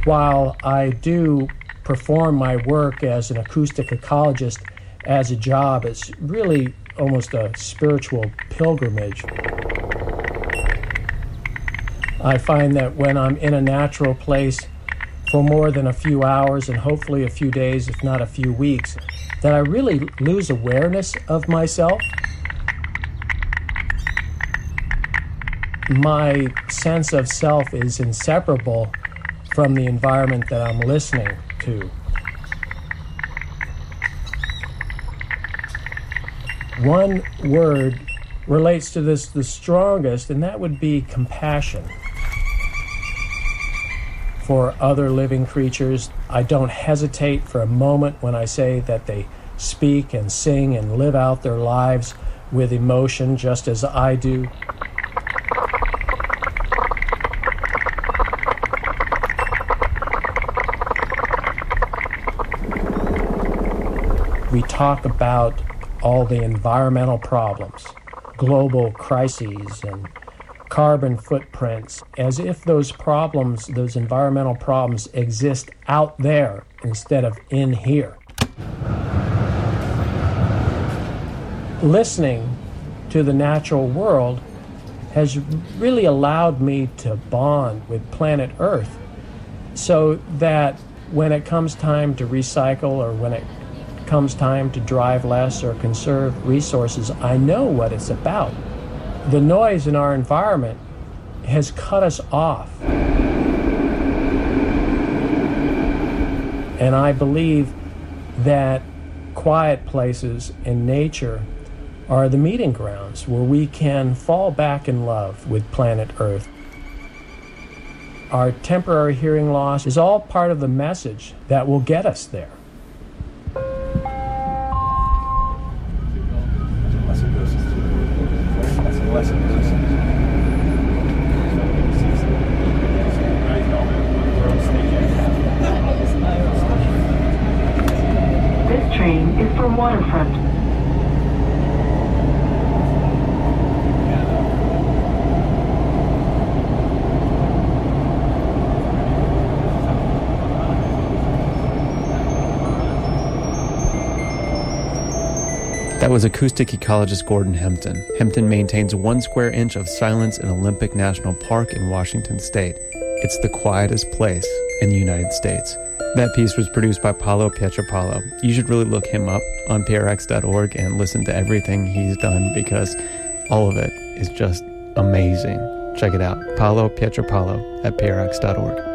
While I do perform my work as an acoustic ecologist as a job, it's really almost a spiritual pilgrimage. I find that when I'm in a natural place for more than a few hours and hopefully a few days, if not a few weeks, that I really lose awareness of myself. My sense of self is inseparable from the environment that I'm listening to. One word relates to this the strongest, and that would be compassion. For other living creatures, I don't hesitate for a moment when I say that they speak and sing and live out their lives with emotion just as I do. We talk about all the environmental problems, global crises, and carbon footprints, as if those problems, those environmental problems, exist out there instead of in here. Listening to the natural world has really allowed me to bond with planet Earth, so that when it comes time to recycle or when it comes time to drive less or conserve resources, I know what it's about. The noise in our environment has cut us off. And I believe that quiet places in nature are the meeting grounds where we can fall back in love with planet Earth. Our temporary hearing loss is all part of the message that will get us there. This train is for Waterfront. That was acoustic ecologist Gordon Hempton. Hempton maintains 1 square inch of silence in Olympic National Park in Washington State. It's the quietest place in the United States. That piece was produced by Paolo Pietropalo. You should really look him up on prx.org and listen to everything he's done, because all of it is just amazing. Check it out, Paolo Pietropalo at prx.org.